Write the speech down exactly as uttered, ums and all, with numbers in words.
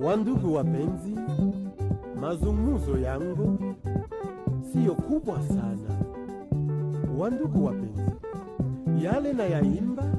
Wandugu wapenzi, mazungumzo yangu siyo kubwa sana. Wandugu wapenzi, yale na yaimba